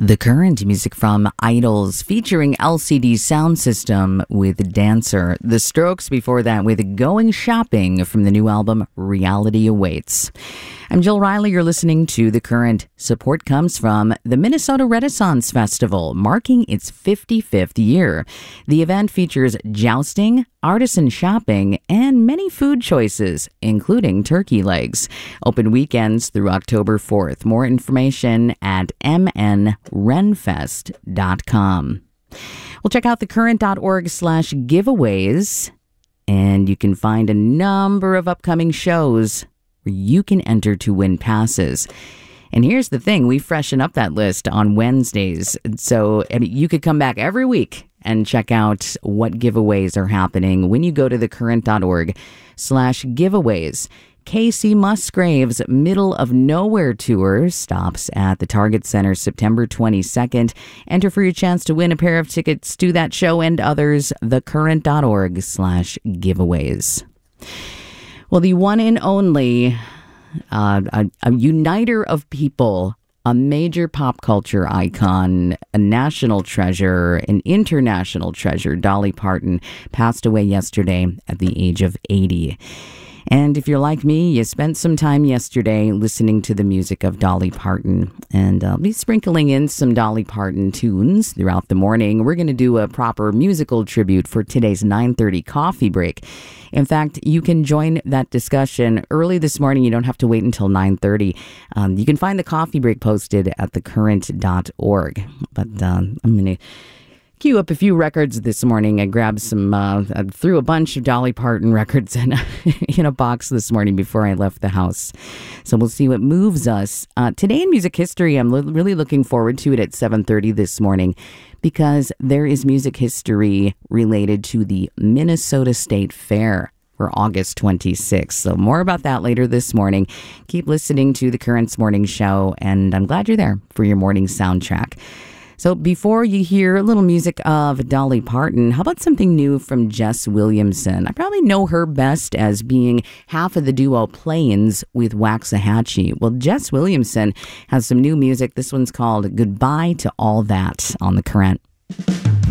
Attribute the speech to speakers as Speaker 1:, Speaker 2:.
Speaker 1: The Current, music from Idols, featuring LCD Sound System with Dancer. The Strokes before that with Going Shopping from the new album Reality Awaits. I'm Jill Riley. You're listening to The Current. Support comes from the Minnesota Renaissance Festival, marking its 55th year. The event features jousting, artisan shopping, and many food choices, including turkey legs. Open weekends through October 4th. More information at mnrenfest.com. Well, check out thecurrent.org/giveaways, and you can find a number of upcoming shows where you can enter to win passes. And here's the thing, we freshen up that list on Wednesdays. So you could come back every week and check out what giveaways are happening when you go to thecurrent.org/giveaways. Casey Musgraves' Middle of Nowhere Tour stops at the Target Center September 22nd. Enter for your chance to win a pair of tickets to that show and others, thecurrent.org/giveaways. Well, the one and only, a uniter of people, a major pop culture icon, a national treasure, an international treasure, Dolly Parton, passed away yesterday at the age of 80. And if you're like me, you spent some time yesterday listening to the music of Dolly Parton. And I'll be sprinkling in some Dolly Parton tunes throughout the morning. We're going to do a proper musical tribute for today's 9:30 coffee break. In fact, you can join that discussion early this morning. You don't have to wait until 9:30. You can find the coffee break posted at thecurrent.org. But I'm going to queue up a few records this morning. I grabbed some, I threw a bunch of Dolly Parton records in a box this morning before I left the house. So we'll see what moves us. Today in music history, I'm really looking forward to it at 7:30 this morning because there is music history related to the Minnesota State Fair for August 26th. So more about that later this morning. Keep listening to The Current's Morning Show, and I'm glad you're there for your morning soundtrack. So before you hear a little music of Dolly Parton, how about something new from Jess Williamson? I probably know her best as being half of the duo Plains with Waxahachie. Well, Jess Williamson has some new music. This one's called Goodbye to All That on The Current.